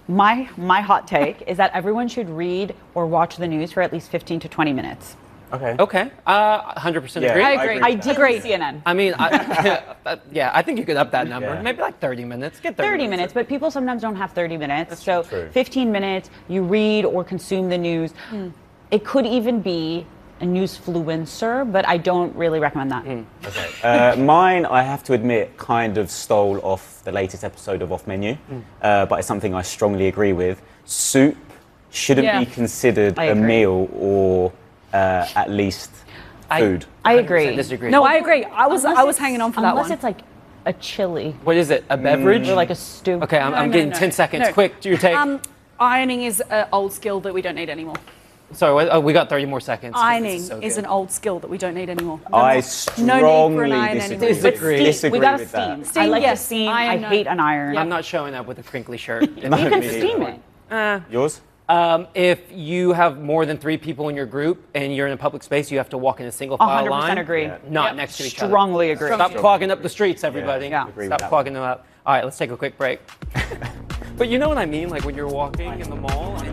My hot take is that everyone should read or watch the news for at least 15 to 20 minutes. Okay. 100% agree. I agree. Ideally, CNN. I mean, yeah, I think you could up that number. Yeah. Maybe like 30 minutes. Get 30 minutes, but people sometimes don't have 30 minutes. So true. 15 minutes, you read or consume the news. It could even be a newsfluencer, but I don't really recommend that. Okay. Mine, I have to admit, kind of stole off the latest episode of Off Menu, but it's something I strongly agree with. Soup shouldn't be considered I a agree. meal or at least food. I agree. Disagree. No, I agree. I was hanging on for that one. Unless it's like a chili What is it? A beverage? or like a stew. Okay, I'm No, getting no. 10 seconds. No. Quick, your take. Ironing is an old skill that we don't need anymore. Sorry, we got 30 more seconds. Ironing This so is good. an old skill that we don't need anymore. I No need strongly for an iron disagree. anymore. But Disagree. steam, Disagree we gotta with steam. that. I Steam, like yes. to steam. Iron, I no. hate an iron. I'm not showing up with a crinkly shirt. You can steam it. Yours? If you have more than 3 people in your group and you're in a public space, you have to walk in a single file 100% line. agree. Not next to each other. Strongly agree. Stop clogging up the streets, everybody. Yeah. Agree with Stop that clogging them up. All right, let's take a quick break. But you know what I mean? Like when you're walking in the mall